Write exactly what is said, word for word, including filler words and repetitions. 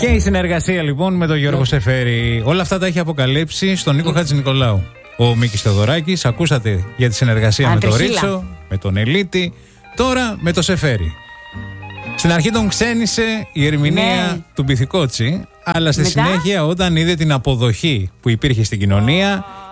Και η συνεργασία λοιπόν με τον Γιώργο Σεφέρη. Όλα αυτά τα έχει αποκαλύψει στον Νίκο Χατζηνικολάου ο Μίκης Θεοδωράκης. Ακούσατε για τη συνεργασία με τον Ρίτσο, με τον Ελίτη, τώρα με τον Σεφέρη. Στην αρχή τον ξένησε η ερμηνεία ναι. του Μπιθικότσι, αλλά στη Μετά... συνέχεια όταν είδε την αποδοχή που υπήρχε στην κοινωνία,